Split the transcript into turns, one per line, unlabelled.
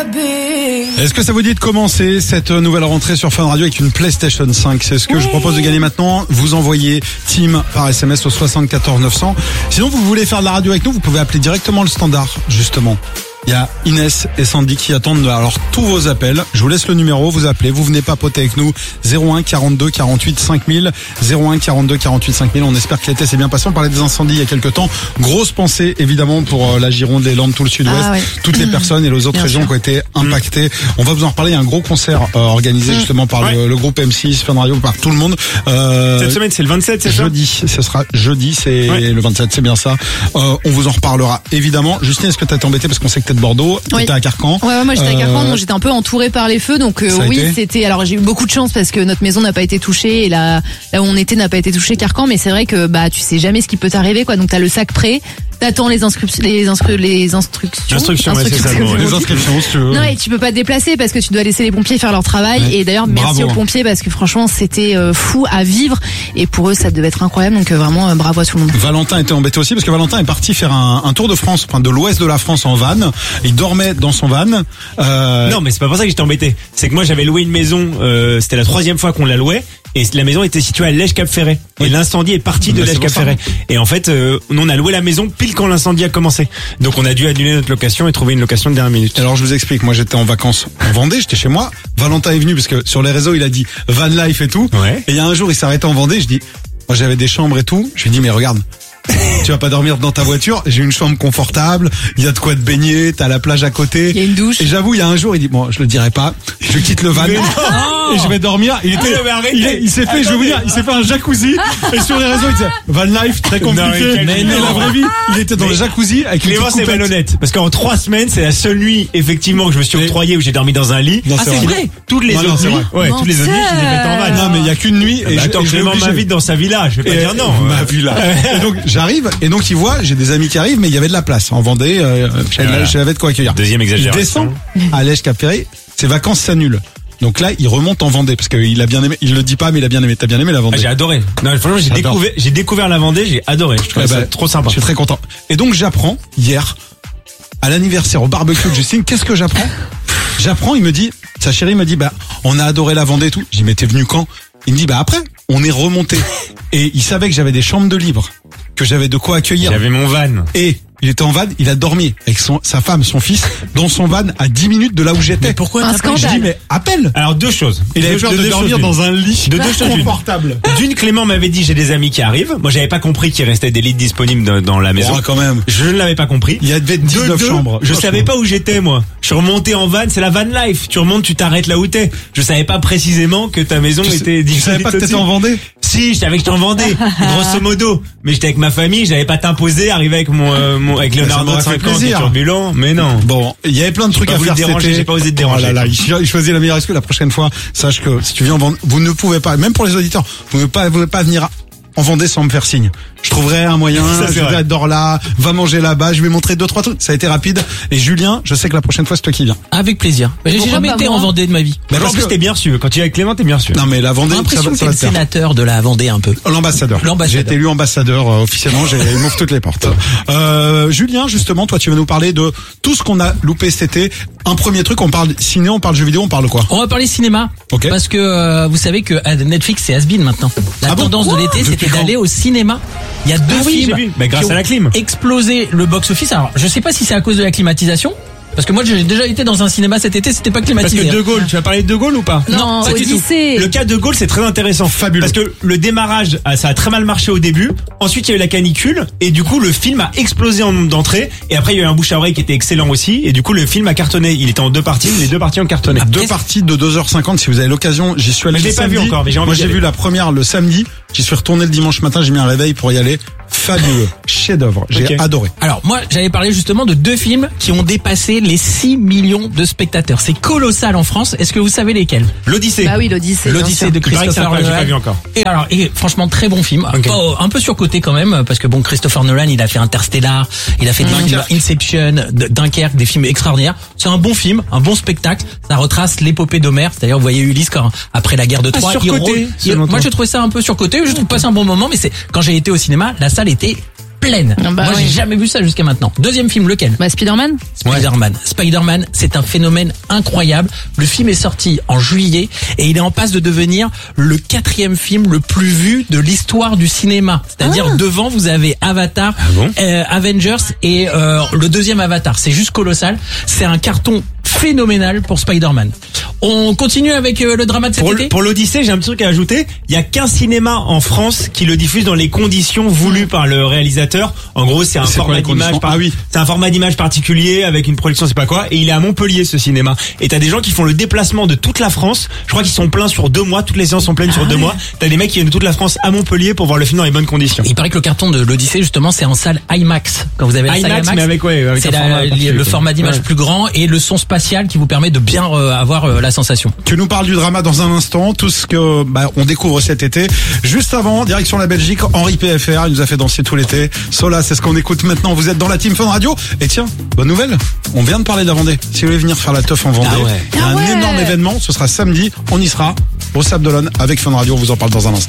Est-ce que ça vous dit de commencer cette nouvelle rentrée sur Fun Radio avec une PlayStation 5? C'est ce que je propose de gagner maintenant. Vous envoyez Team par SMS au 74 900. Sinon, vous voulez faire de la radio avec nous, vous pouvez appeler directement le standard, justement. Il y a Inès et Sandy qui attendent alors tous vos appels. Je vous laisse le numéro, vous appelez, vous venez papoter avec nous. 01 42 48 5000. 01 42 48 5000. On espère que l'été s'est bien passé. On parlait des incendies il y a quelques temps. Grosse pensée évidemment pour la Gironde, les Landes, tout le sud-ouest. Toutes les personnes et les autres régions qui ont été impactées. On va vous en reparler. Il y a un gros concert organisé justement par le groupe M6, Fun Radio, par tout le monde.
Cette semaine c'est le 27, c'est ça?
Jeudi, ce sera jeudi, c'est le 27, c'est bien ça. On vous en reparlera évidemment. Justine, est-ce que t'as été embêtée parce qu'on sait que de Bordeaux, t'étais à Carcan.
Ouais, moi j'étais à Carcan, donc j'étais un peu entourée par les feux, donc c'était. Alors j'ai eu beaucoup de chance parce que notre maison n'a pas été touchée et là où on était n'a pas été touché, Carcan, mais c'est vrai que tu sais jamais ce qui peut t'arriver, quoi. Donc t'as le sac prêt, t'attends les instructions.
Les instructions, ouais, c'est ça.
Les inscriptions, si tu veux.
Non, et tu peux pas te déplacer parce que tu dois laisser les pompiers faire leur travail. Ouais. Et d'ailleurs, merci aux pompiers parce que franchement, c'était fou à vivre et pour eux, ça devait être incroyable. Donc vraiment, bravo à tout le monde.
Valentin était embêté aussi parce que Valentin est parti faire un tour de France, enfin de l'ouest de la France en van. Il dormait dans son van.
Non, mais c'est pas pour ça que j'étais embêté. C'est que moi, j'avais loué une maison. C'était la 3e fois qu'on la louait. Et la maison était située à Lège-Cap-Ferret. Et l'incendie est parti de Lège-Cap-Ferret. Et en fait, on a loué la maison pile quand l'incendie a commencé. Donc on a dû annuler notre location et trouver une location de dernière minute.
Alors je vous explique, moi j'étais en vacances en Vendée, j'étais chez moi. Valentin est venu parce que sur les réseaux il a dit van life et tout.
Ouais.
Et il y a un jour il s'est arrêté en Vendée, je dis, moi j'avais des chambres et tout. Je lui dis mais regarde, tu vas pas dormir dans ta voiture, j'ai une chambre confortable, il y a de quoi te baigner, t'as la plage à côté.
Il y a une douche.
Et j'avoue, il y a un jour, il dit, bon, je le dirai pas, je quitte le van et je vais dormir. Il s'est fait, je vais vous dire, il s'est fait un jacuzzi et sur les réseaux, il disait, van life, très compliqué. Mais la vraie vie, il était dans le jacuzzi avec une petite
c'est
coupette.
malhonnête. Parce qu'en 3 semaines, c'est la seule nuit, effectivement, que je me suis octroyé où j'ai dormi dans un lit.
Non, c'est vrai.
Toutes les autres nuits. Ouais, toutes les autres nuits, je les mettais en van.
Non, mais il y a qu'une nuit et
attends, Clément m'invite dans sa villa, je vais pas dire non.
Ma villa. Et donc, j'arrive, et donc, il voit, j'ai des amis qui arrivent, mais il y avait de la place. En Vendée, j'avais de quoi accueillir.
Deuxième exagération.
Il descend à Lège-Cap-Ferret, ses vacances s'annulent. Donc là, il remonte en Vendée, parce qu'il a bien aimé, il le dit pas, mais il a bien aimé. T'as bien aimé la Vendée?
J'ai adoré. Non, franchement, j'ai découvert la Vendée, j'ai adoré. Je trouve ça trop sympa.
Je suis très content. Et donc, j'apprends, hier, à l'anniversaire, au barbecue de Justine, qu'est-ce que j'apprends? J'apprends, il me dit, sa chérie me dit, on a adoré la Vendée et tout. Je dis, mais t'es venu quand? Il me dit, après, on est remonté. Et il savait que j'avais des chambres de libre, que j'avais de quoi accueillir.
J'avais mon van.
Et il était en van, il a dormi avec sa femme, son fils, dans son van à 10 minutes de là où j'étais.
Mais pourquoi
un scandale?
Je dis, mais appelle.
Alors, 2 choses.
Il avait peur de dormir dans un lit confortable.
D'une, Clément m'avait dit, j'ai des amis qui arrivent. Moi, j'avais pas compris qu'il restait des lits disponibles dans la maison.
Quand même.
Je ne l'avais pas compris.
Il y avait 19 chambres.
Je savais pas où j'étais, moi. Je suis remonté en van, c'est la van life. Tu remontes, tu t'arrêtes là où t'es. Je savais pas précisément que ta maison était
disponible. Tu savais pas que t'étais en Vendée?
Si, je savais que j'étais en Vendée, grosso modo. Mais j'étais avec ma famille, j'avais pas t'imposer, arriver avec avec Leonardo de 50 turbulent, mais non.
Bon, il y avait plein de trucs à faire cet été.
J'ai pas osé te déranger.
Oh là là, il choisit la meilleure excuse. La prochaine fois, sache que si tu viens en Vendée, vous ne pouvez pas, même pour les auditeurs, vous ne pouvez pas venir en Vendée sans me faire signe. Je trouverai un moyen, je vais dors là, va manger là-bas, je vais montrer 2-3 trucs. Ça a été rapide. Et Julien, je sais que la prochaine fois, c'est toi qui viens.
Avec plaisir. J'ai jamais été en Vendée de ma vie.
Mais parce que t'es bien sûr. Quand tu es avec Clément, t'es bien sûr.
Non, mais la Vendée,
ça va le sénateur de la Vendée un peu.
L'ambassadeur. J'ai été élu ambassadeur officiellement, il m'ouvre toutes les portes. Julien, justement, toi, tu vas nous parler de tout ce qu'on a loupé cet été. Un premier truc, on parle ciné, on parle jeux vidéo, on parle quoi?
On va parler cinéma.
Okay.
Parce que vous savez que Netflix c'est has-been maintenant. La tendance de l'été, c'était d'aller au cinéma. Il y a 2 films
grâce à la clim.
Explosé le box-office. Alors, je sais pas si c'est à cause de la climatisation. Parce que moi j'ai déjà été dans un cinéma cet été, c'était pas climatisé.
Parce que De Gaulle, tu vas parler de De Gaulle ou pas?
Non, pas du tout.
Le cas de Gaulle, c'est très intéressant.
Fabuleux.
Parce que le démarrage, ça a très mal marché au début. Ensuite, il y a eu la canicule. Et du coup, le film a explosé en nombre d'entrées. Et après, il y a eu un bouche à oreille qui était excellent aussi. Et du coup, le film a cartonné. Il était en 2 parties. Les 2 parties ont cartonné.
2 parties de 2h50. Si vous avez l'occasion, j'y suis allé.
Mais je l'ai pas vu encore, mais j'ai envie.
Moi, j'ai vu la première le samedi. J'y suis retourné le dimanche matin. J'ai mis un réveil pour y aller. Fabuleux. Chef-d'œuvre. J'ai adoré.
Alors, moi, j'avais parlé justement de 2 films qui ont dépassé les 6 millions de spectateurs. C'est colossal en France. Est-ce que vous savez lesquels?
L'Odyssée.
Bah oui, l'Odyssée.
L'Odyssée de Christopher Nolan.
J'ai pas vu encore.
Et alors, franchement, très bon film.
Okay.
Un peu surcoté quand même, parce que bon, Christopher Nolan, il a fait Interstellar, il a fait Inception, Dunkerque, des films extraordinaires. C'est un bon film, un bon spectacle. Ça retrace l'épopée d'Homère. C'est-à-dire, vous voyez Ulysse après la guerre de Troie.
Surcoté.
Moi, j'ai trouvé ça un peu surcoté. Je trouve pas ça un bon moment, mais c'est quand j'ai été au cinéma, la salle était pleine. Moi, j'ai jamais vu ça jusqu'à maintenant. Deuxième film, lequel?
Spider-Man.
Spider-Man, c'est un phénomène incroyable. Le film est sorti en juillet et il est en passe de devenir le 4e film le plus vu de l'histoire du cinéma. C'est-à-dire devant, vous avez Avatar, Avengers et le deuxième Avatar. C'est juste colossal. C'est un carton phénoménal pour Spider-Man. On continue avec le drama de cet été.
Pour l'Odyssée, j'ai un petit truc à ajouter. Il y a qu'un cinéma en France qui le diffuse dans les conditions voulues par le réalisateur. En gros, c'est un format d'image c'est un format d'image particulier avec une production, c'est pas quoi. Et il est à Montpellier, ce cinéma. Et t'as des gens qui font le déplacement de toute la France. Je crois qu'ils sont pleins sur 2 mois. Toutes les séances sont pleines sur 2 mois. T'as des mecs qui viennent de toute la France à Montpellier pour voir le film dans les bonnes conditions.
Il paraît que le carton de l'Odyssée, justement, c'est en salle IMAX. Quand vous avez la salle IMAX,
mais avec
c'est le format d'image plus grand et le son spatial qui vous permet de bien avoir la sensation.
Tu nous parles du drama dans un instant, tout ce que on découvre cet été. Juste avant, direction la Belgique, Henri PFR, il nous a fait danser tout l'été. Sola, c'est ce qu'on écoute maintenant. Vous êtes dans la Team Fun Radio. Et tiens, bonne nouvelle, on vient de parler de la Vendée. Si vous voulez venir faire la teuf en Vendée, il y a un énorme événement, ce sera samedi, on y sera au Sable d'Olonne avec Fun Radio, on vous en parle dans un instant.